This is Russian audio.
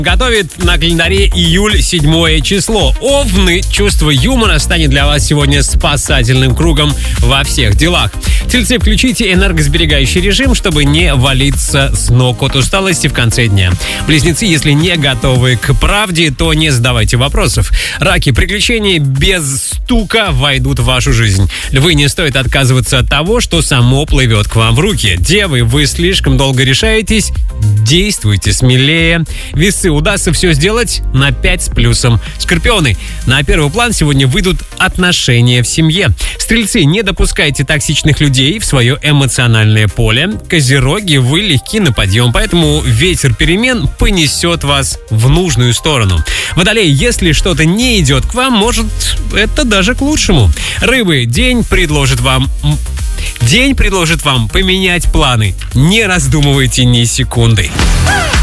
Готовит на календаре июль 7 число. Овны, чувство юмора станет для вас сегодня спасательным кругом во всех делах. Тельцы, включите энергосберегающий режим, чтобы не валиться с ног от усталости в конце дня. Близнецы, если не готовы к правде, то не задавайте вопросов. Раки, приключения без стука войдут в вашу жизнь. Львы, не стоит отказываться от того, что само плывет к вам в руки. Девы, вы слишком долго решаетесь, действуйте смелее. Весы, удастся все сделать на 5 с плюсом. Скорпионы, на первый план сегодня выйдут отношения в семье. Стрельцы, не допускайте токсичных людей в свое эмоциональное поле. Козероги, вы легки на подъем, поэтому ветер перемен понесет вас в нужную сторону. Водолей, если что-то не идет к вам, может, это даже к лучшему. Рыбы, день предложит вам поменять планы. Не раздумывайте ни секунды.